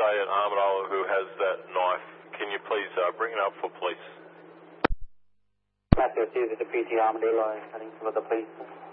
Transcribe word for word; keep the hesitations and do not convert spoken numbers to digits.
guy at Armadale who has that knife. Can you please uh, bring it up for police? Matthew, this is the P T Armadillo, heading for the police.